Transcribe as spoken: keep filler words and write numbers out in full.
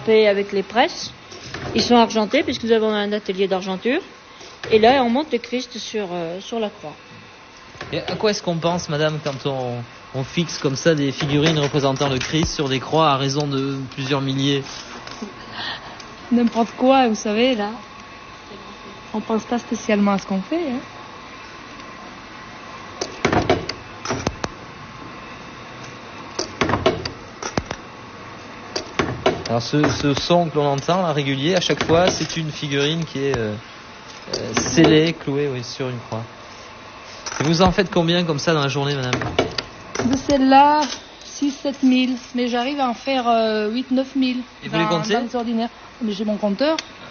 fait avec les presses. Ils sont argentés puisque nous avons un atelier d'argenture. Et là, on monte le Christ sur, euh, sur la croix. Et à quoi est-ce qu'on pense, madame, quand on, on fixe comme ça des figurines représentant le Christ sur des croix à raison de plusieurs milliers? N'importe quoi, vous savez, là. On pense pas spécialement à ce qu'on fait, hein. Alors ce, ce son que l'on entend, là, régulier, à chaque fois, c'est une figurine qui est euh, euh, scellée, clouée, oui, sur une croix. Et vous en faites combien comme ça dans la journée, madame? De celle-là, six sept mille. Mais j'arrive à en faire euh, huit neuf mille. Et vous les comptez? Dans les ordinaires. Mais j'ai mon compteur.